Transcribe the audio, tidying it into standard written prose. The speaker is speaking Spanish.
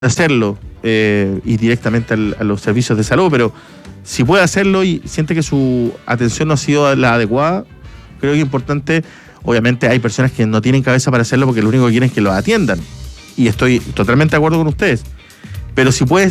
hacerlo y directamente a los servicios de salud, pero si puede hacerlo y siente que su atención no ha sido la adecuada, creo que es importante. Obviamente hay personas que no tienen cabeza para hacerlo porque lo único que quieren es que los atiendan, y estoy totalmente de acuerdo con ustedes, pero si puedes